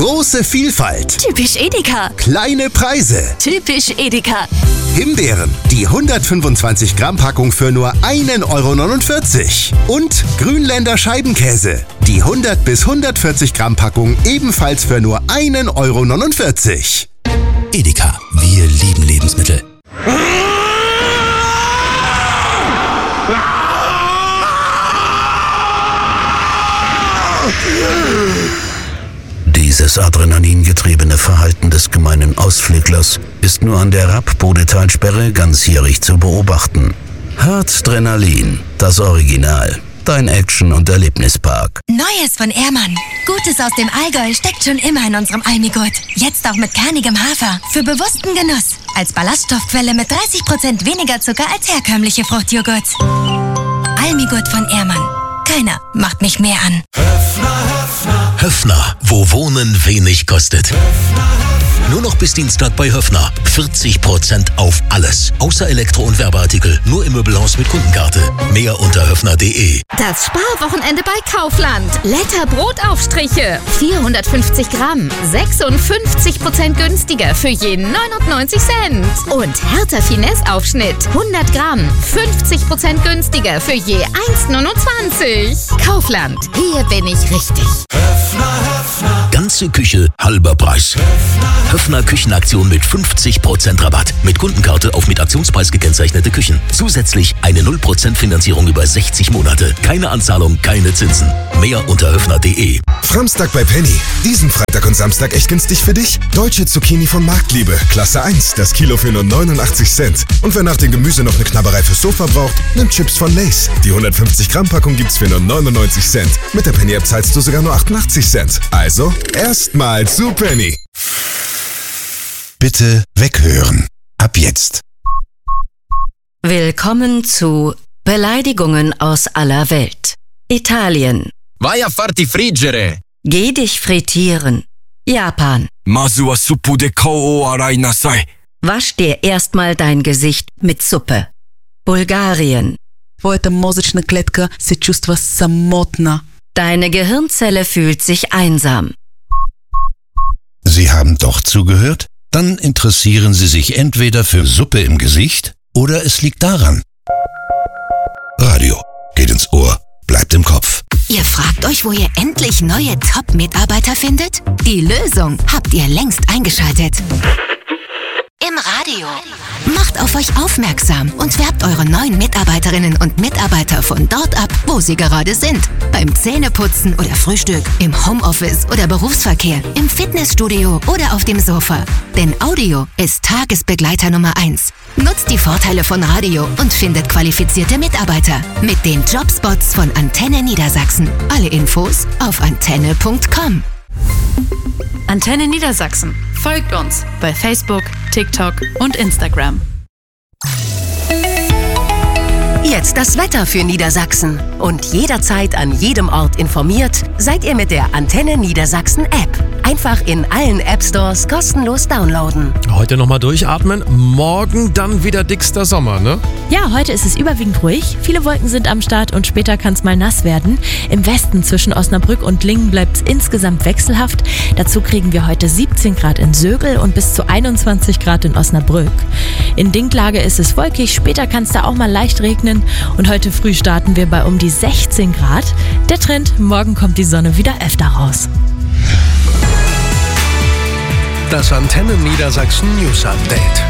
Große Vielfalt. Typisch Edeka. Kleine Preise. Typisch Edeka. Himbeeren, die 125 Gramm Packung für nur 1,49 €. Und Grünländer Scheibenkäse, die 100 bis 140 Gramm Packung ebenfalls für nur 1,49 €. Edeka, wir lieben Lebensmittel. Dieses adrenalingetriebene Verhalten des gemeinen Ausflüglers ist nur an der Rapp-Bodetalsperre ganzjährig zu beobachten. Harzdrenalin, das Original. Dein Action- und Erlebnispark. Neues von Ehrmann. Gutes aus dem Allgäu steckt schon immer in unserem Almigurt. Jetzt auch mit kernigem Hafer. Für bewussten Genuss. Als Ballaststoffquelle mit 30% weniger Zucker als herkömmliche Fruchtjoghurt. Almigurt von Ehrmann. Keiner macht mich mehr an. Höffner, wo Wohnen wenig kostet. Nur noch bis Dienstag bei Höffner. 40% auf alles. Außer Elektro- und Werbeartikel. Nur im Möbelhaus mit Kundenkarte. Mehr unter höffner.de. Das Sparwochenende bei Kaufland. Letter Brotaufstriche. 450 Gramm. 56% günstiger für jeden 99 Cent. Und Hertha Finesse Aufschnitt. 100 Gramm. 50% günstiger für je 1,29. Kaufland. Hier bin ich richtig. Ganze Küche, halber Preis. Höffner Küchenaktion mit 50% Rabatt. Mit Kundenkarte auf mit Aktionspreis gekennzeichnete Küchen. Zusätzlich eine 0% Finanzierung über 60 Monate. Keine Anzahlung, keine Zinsen. Mehr unter höffner.de. Framstag bei Penny. Diesen Freitag und Samstag echt günstig für dich? Deutsche Zucchini von Marktliebe. Klasse 1. Das Kilo für nur 89 Cent. Und wer nach dem Gemüse noch eine Knabberei fürs Sofa braucht, nimmt Chips von Lay's. Die 150 Gramm Packung gibt's für nur 99 Cent. Mit der Penny-App zahlst du sogar nur 88 Cent. Also, erstmal zu Penny. Bitte weghören. Ab jetzt. Willkommen zu Beleidigungen aus aller Welt. Italien. Vai a farti friggere. Geh dich frittieren. Japan. Mazu wa suppu de kou o arai nasai. Wasch dir erstmal dein Gesicht mit Suppe. Bulgarien. Твоята мозъчна клетка се чувства самотна. Deine Gehirnzelle fühlt sich einsam. Sie haben doch zugehört? Dann interessieren Sie sich entweder für Suppe im Gesicht oder es liegt daran. Radio geht ins Ohr, bleibt im Kopf. Ihr fragt euch, wo ihr endlich neue Top-Mitarbeiter findet? Die Lösung habt ihr längst eingeschaltet. Im Radio. Macht auf euch aufmerksam und werbt eure neuen Mitarbeiterinnen und Mitarbeiter von dort ab, wo sie gerade sind. Beim Zähneputzen oder Frühstück, im Homeoffice oder Berufsverkehr, im Fitnessstudio oder auf dem Sofa. Denn Audio ist Tagesbegleiter Nummer 1. Nutzt die Vorteile von Radio und findet qualifizierte Mitarbeiter mit den Jobspots von Antenne Niedersachsen. Alle Infos auf antenne.com. Antenne Niedersachsen. Folgt uns bei Facebook, TikTok und Instagram. Jetzt das Wetter für Niedersachsen. Und jederzeit an jedem Ort informiert, seid ihr mit der Antenne Niedersachsen App. Einfach in allen App-Stores kostenlos downloaden. Heute nochmal durchatmen. Morgen dann wieder dickster Sommer, ne? Ja, heute ist es überwiegend ruhig. Viele Wolken sind am Start und später kann es mal nass werden. Im Westen zwischen Osnabrück und Lingen bleibt es insgesamt wechselhaft. Dazu kriegen wir heute 17 Grad in Sögel und bis zu 21 Grad in Osnabrück. In Dinklage ist es wolkig, später kann es da auch mal leicht regnen. Und heute früh starten wir bei um die 16 Grad. Der Trend, morgen kommt die Sonne wieder öfter raus. Das Antenne Niedersachsen News Update.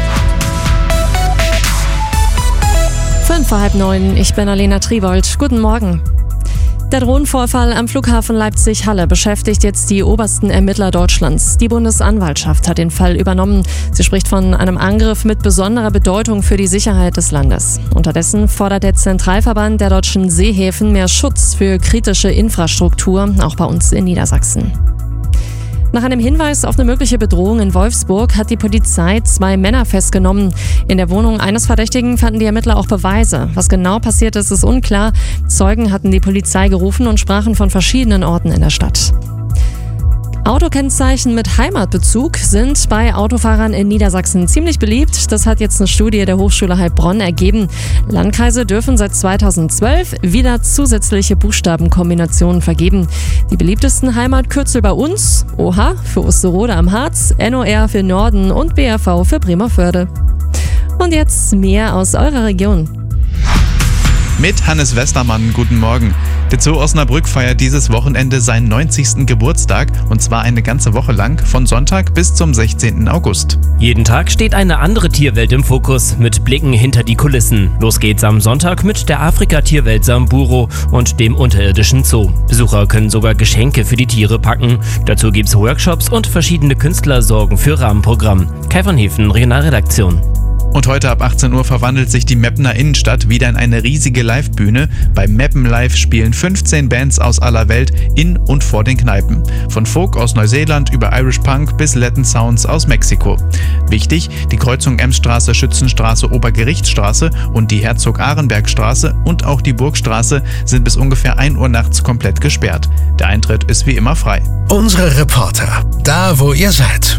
8:05, ich bin Alena Triwold. Guten Morgen. Der Drohnenvorfall am Flughafen Leipzig-Halle beschäftigt jetzt die obersten Ermittler Deutschlands. Die Bundesanwaltschaft hat den Fall übernommen. Sie spricht von einem Angriff mit besonderer Bedeutung für die Sicherheit des Landes. Unterdessen fordert der Zentralverband der deutschen Seehäfen mehr Schutz für kritische Infrastruktur, auch bei uns in Niedersachsen. Nach einem Hinweis auf eine mögliche Bedrohung in Wolfsburg hat die Polizei 2 Männer festgenommen. In der Wohnung eines Verdächtigen fanden die Ermittler auch Beweise. Was genau passiert ist, ist unklar. Zeugen hatten die Polizei gerufen und sprachen von verschiedenen Orten in der Stadt. Autokennzeichen mit Heimatbezug sind bei Autofahrern in Niedersachsen ziemlich beliebt. Das hat jetzt eine Studie der Hochschule Heilbronn ergeben. Landkreise dürfen seit 2012 wieder zusätzliche Buchstabenkombinationen vergeben. Die beliebtesten Heimatkürzel bei uns: OH für Osterode am Harz, NOR für Norden und BRV für Bremervörde. Und jetzt mehr aus eurer Region. Mit Hannes Westermann, guten Morgen. Der Zoo Osnabrück feiert dieses Wochenende seinen 90. Geburtstag und zwar eine ganze Woche lang, von Sonntag bis zum 16. August. Jeden Tag steht eine andere Tierwelt im Fokus mit Blicken hinter die Kulissen. Los geht's am Sonntag mit der Afrika-Tierwelt Samburu und dem unterirdischen Zoo. Besucher können sogar Geschenke für die Tiere packen. Dazu gibt's Workshops und verschiedene Künstler sorgen für Rahmenprogramm. Kai van Heven, Regionalredaktion. Und heute ab 18 Uhr verwandelt sich die Meppener Innenstadt wieder in eine riesige Livebühne. Beim Meppen Live spielen 15 Bands aus aller Welt in und vor den Kneipen. Von Folk aus Neuseeland über Irish Punk bis Latin Sounds aus Mexiko. Wichtig, die Kreuzung Emsstraße, Schützenstraße, Obergerichtsstraße und die Herzog-Arenberg-Straße und auch die Burgstraße sind bis ungefähr 1 Uhr nachts komplett gesperrt. Der Eintritt ist wie immer frei. Unsere Reporter, da wo ihr seid.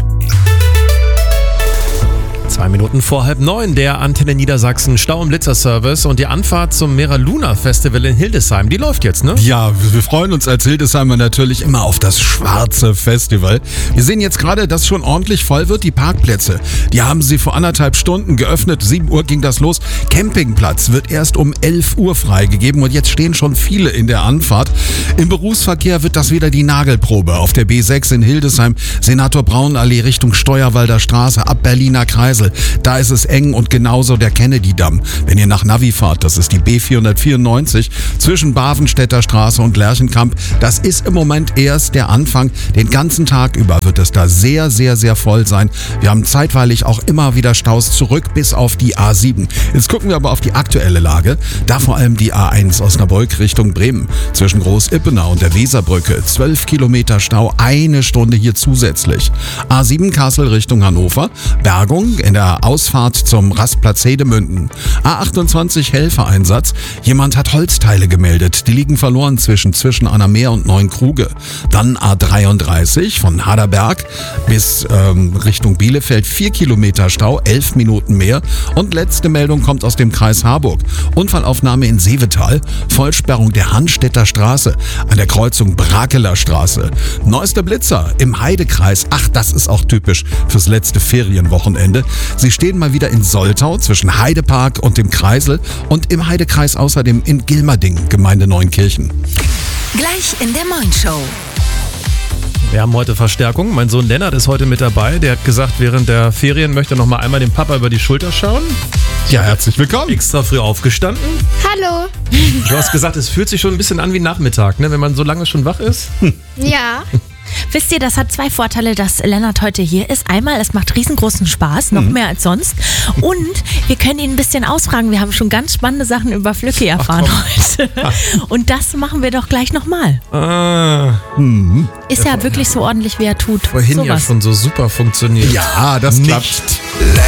2 Minuten vor 8:30, der Antenne Niedersachsen Stau- und Blitzerservice und die Anfahrt zum Mera Luna Festival in Hildesheim, die läuft jetzt, ne? Ja, wir freuen uns als Hildesheimer natürlich immer auf das schwarze Festival. Wir sehen jetzt gerade, dass schon ordentlich voll wird. Die Parkplätze, die haben sie vor 1,5 Stunden geöffnet. 7 Uhr ging das los. Campingplatz wird erst um 11 Uhr freigegeben und jetzt stehen schon viele in der Anfahrt. Im Berufsverkehr wird das wieder die Nagelprobe. Auf der B6 in Hildesheim, Senator Braun-Allee Richtung Steuerwalder Straße, ab Berliner Kreisel. Da ist es eng und genauso der Kennedy-Damm. Wenn ihr nach Navi fahrt, das ist die B494 zwischen Bavenstädter Straße und Lerchenkamp. Das ist im Moment erst der Anfang. Den ganzen Tag über wird es da sehr, sehr, sehr voll sein. Wir haben zeitweilig auch immer wieder Staus zurück bis auf die A7. Jetzt gucken wir aber auf die aktuelle Lage. Da vor allem die A1 Osnabrück Richtung Bremen. Zwischen Groß-Ippenau und der Weserbrücke 12 Kilometer Stau, 1 Stunde hier zusätzlich. A7 Kassel Richtung Hannover. Bergung in der Ausfahrt zum Rastplatz Hedemünden. A28 Helfereinsatz. Jemand hat Holzteile gemeldet. Die liegen verloren zwischen Annameer und Neunkruge. Dann A33 von Haderberg bis Richtung Bielefeld. 4 Kilometer Stau, 11 Minuten mehr. Und letzte Meldung kommt aus dem Kreis Harburg. Unfallaufnahme in Seevetal. Vollsperrung der Hanstädter Straße an der Kreuzung Brakeler Straße. Neuester Blitzer im Heidekreis. Ach, das ist auch typisch fürs letzte Ferienwochenende. Sie stehen mal wieder in Soltau zwischen Heidepark und dem Kreisel und im Heidekreis außerdem in Gilmerding, Gemeinde Neunkirchen. Gleich in der Moin-Show. Wir haben heute Verstärkung. Mein Sohn Lennart ist heute mit dabei. Der hat gesagt, während der Ferien möchte er noch mal einmal dem Papa über die Schulter schauen. Ja, herzlich willkommen. Extra früh aufgestanden. Hallo. Du hast gesagt, es fühlt sich schon ein bisschen an wie Nachmittag, ne, wenn man so lange schon wach ist. Ja. Wisst ihr, das hat 2 Vorteile, dass Lennart heute hier ist. Einmal, es macht riesengroßen Spaß, noch mehr als sonst. Und wir können ihn ein bisschen ausfragen. Wir haben schon ganz spannende Sachen über Flücki erfahren heute. Und das machen wir doch gleich nochmal. Ist ja wirklich so ordentlich, wie er tut. Vorhin ja schon so super funktioniert. Ja, das klappt.